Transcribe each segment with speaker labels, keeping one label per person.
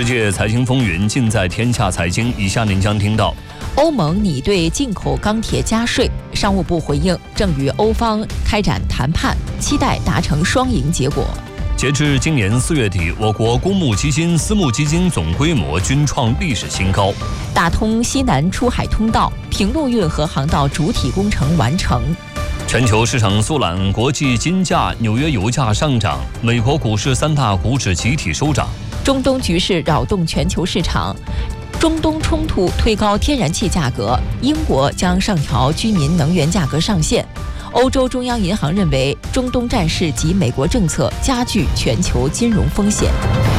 Speaker 1: 世界财经风云尽在天下财经，以下您将听到：
Speaker 2: 欧盟拟对进口钢铁加税，商务部回应正与欧方开展谈判，期待达成双赢结果。
Speaker 1: 截至今年4月底，我国公募基金、私募基金总规模均创历史新高。
Speaker 2: 打通西南出海通道，平陆运河航道主体工程完成。
Speaker 1: 全球市场苏懒，国际金价、纽约油价上涨，美国股市3大股指集体收涨。
Speaker 2: 中东局势扰动全球市场，中东冲突推高天然气价格，英国将上调居民能源价格上限。欧洲中央银行认为，中东战事及美国政策加剧全球金融风险。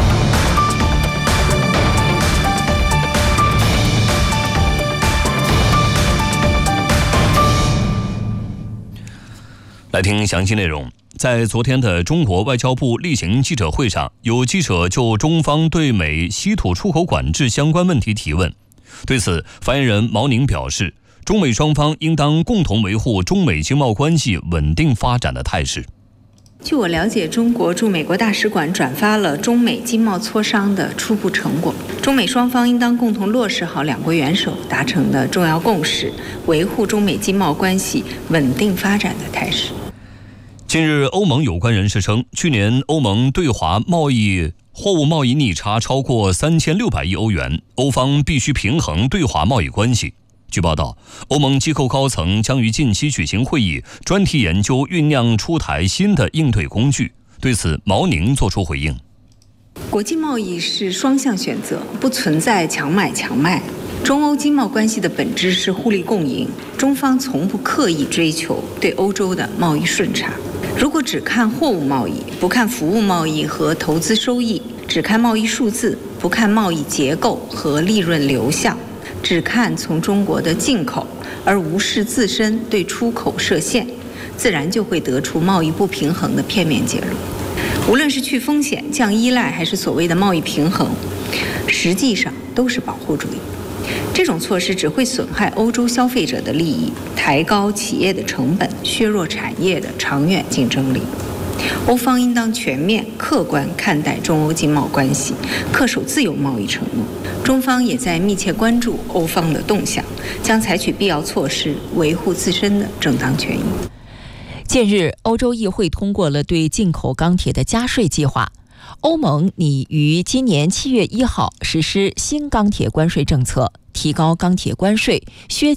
Speaker 1: 来听详细内容。在昨天的中国外交部例行记者会上，有记者就中方对美稀土出口管制相关问题提问。对此，发言人毛宁表示，中美双方应当共同维护中美经贸关系稳定发展的态势。
Speaker 3: 据我了解，中国驻美国大使馆转发了中美经贸磋商的初步成果，中美双方应当共同落实好两国元首达成的重要共识，维护中美经贸关系稳定发展的态势。
Speaker 1: 近日，欧盟有关人士称，去年欧盟对华货物贸易逆差超过3600亿欧元，欧方必须平衡对华贸易关系。据报道，欧盟机构高层将于近期举行会议，专题研究酝酿出台新的应对工具。对此，毛宁作出回应：
Speaker 3: 国际贸易是双向选择，不存在强买强卖。中欧经贸关系的本质是互利共赢，中方从不刻意追求对欧洲的贸易顺差。如果只看货物贸易，不看服务贸易和投资收益，只看贸易数字，不看贸易结构和利润流向，只看从中国的进口，而无视自身对出口设限，自然就会得出贸易不平衡的片面结论。无论是去风险、降依赖，还是所谓的贸易平衡，实际上都是保护主义。这种措施只会损害欧洲消费者的利益，抬高企业的成本，削弱产业的长远竞争力。欧方应当全面客观看待中欧经贸关系，恪守自由贸易承诺。中方也在密切关注欧方的动向，将采取必要措施维护自身的正当权益。
Speaker 2: 近日，欧洲议会通过了对进口钢铁的加税计划。欧盟拟于今年7月1号实施新钢铁关税政策，提高钢铁关税，削